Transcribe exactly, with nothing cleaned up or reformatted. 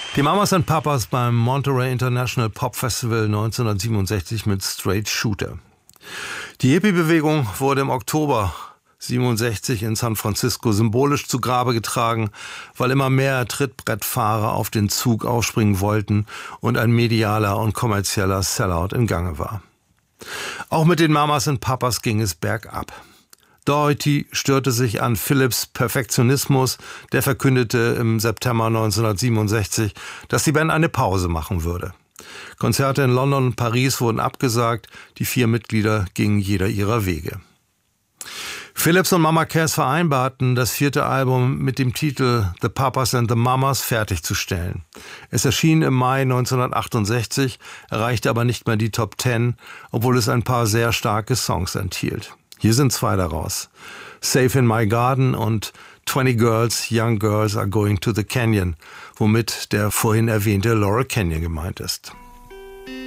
Die Mamas and Papas beim Monterey International Pop Festival neunzehnhundertsiebenundsechzig mit Straight Shooter. Die Hippie-Bewegung wurde im Oktober siebenundsechzig in San Francisco symbolisch zu Grabe getragen, weil immer mehr Trittbrettfahrer auf den Zug aufspringen wollten und ein medialer und kommerzieller Sellout im Gange war. Auch mit den Mamas und Papas ging es bergab. Doherty störte sich an Phillips' Perfektionismus, der verkündete im September neunzehnhundertsiebenundsechzig, dass die Band eine Pause machen würde. Konzerte in London und Paris wurden abgesagt, die vier Mitglieder gingen jeder ihrer Wege. Phillips und Mama Cass vereinbarten, das vierte Album mit dem Titel The Papas and the Mamas fertigzustellen. Es erschien im Mai neunzehnhundertachtundsechzig, erreichte aber nicht mehr die Top Ten, obwohl es ein paar sehr starke Songs enthielt. Hier sind zwei daraus: Safe in My Garden und twenty Girls, Young Girls Are Going to the Canyon, womit der vorhin erwähnte Laurel Canyon gemeint ist.